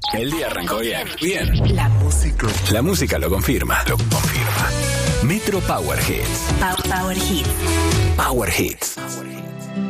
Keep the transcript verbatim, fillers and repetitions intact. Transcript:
El día arrancó bien. Bien. La música. La música lo confirma. Lo confirma. Metro Power Hits. Power, Power Hits. Power Hits.